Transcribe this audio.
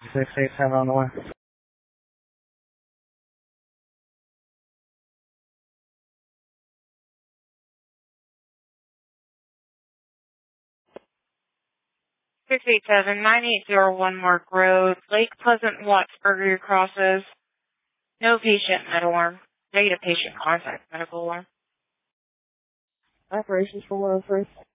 687 on the way. 687-9801 Mark Road, Lake Pleasant, Wattsburg crosses. No patient med alarm. Negative patient contact medical alarm. Operations for 103.